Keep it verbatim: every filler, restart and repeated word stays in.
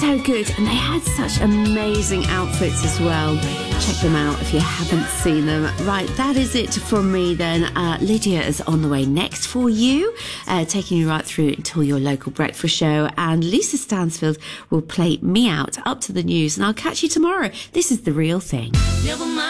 so good, and they had such amazing outfits as well. Check them out if you haven't seen them. Right, that is it from me then. Uh, Lydia is on the way next for you, uh, taking you right through until your local breakfast show, and Lisa Stansfield will play me out up to the news, and I'll catch you tomorrow. This is The Real Thing.